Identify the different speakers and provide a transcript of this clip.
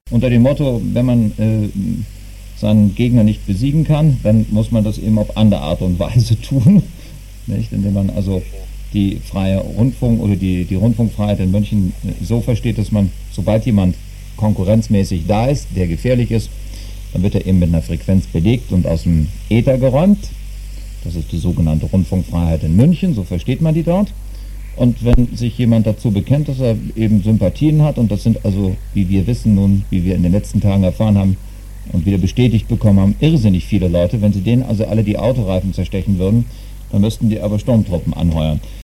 Speaker 1: unter dem Motto, wenn man seinen Gegner nicht besiegen kann, dann muss man das eben auf andere Art und Weise tun, nicht? Indem man also die freie Rundfunk oder die Rundfunkfreiheit in München so versteht, dass man, sobald jemand konkurrenzmäßig da ist, der gefährlich ist, dann wird er eben mit einer Frequenz belegt und aus dem Äther geräumt. Das ist die sogenannte Rundfunkfreiheit in München, so versteht man die dort. Und wenn sich jemand dazu bekennt, dass er eben Sympathien hat, und das sind also, wie wir wissen nun, wie wir in den letzten Tagen erfahren haben und wieder bestätigt bekommen haben, irrsinnig viele Leute, wenn sie denen also alle die Autoreifen zerstechen würden, dann müssten die aber Sturmtruppen anheuern.